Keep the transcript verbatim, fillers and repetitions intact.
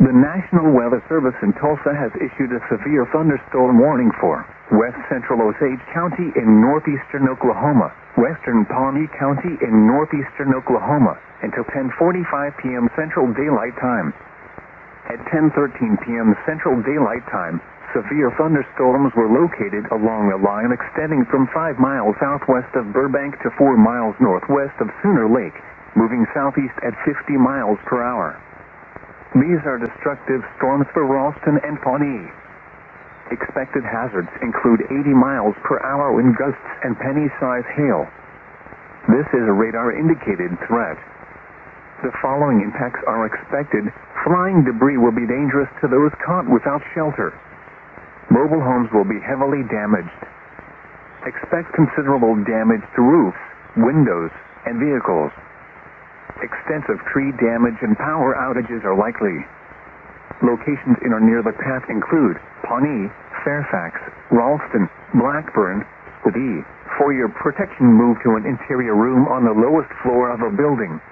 The National Weather Service in Tulsa has issued a severe thunderstorm warning for west central Osage County in northeastern Oklahoma, western Pawnee County in northeastern Oklahoma, until ten forty-five p.m. Central Daylight Time. At ten thirteen p.m. Central Daylight Time, severe thunderstorms were located along a line extending from five miles southwest of Burbank to four miles northwest of Sooner Lake, moving southeast at fifty miles per hour. These are destructive storms for Ralston and Pawnee. Expected hazards include eighty miles per hour wind gusts and penny-size hail. This is a radar-indicated threat. The following impacts are expected. Flying debris will be dangerous to those caught without shelter. Mobile homes will be heavily damaged. Expect considerable damage to roofs, windows, and vehicles. Extensive tree damage and power outages are likely. Locations in or near the path include Pawnee, Fairfax, Ralston, Blackburn. D. For your protection, move to an interior room on the lowest floor of a building.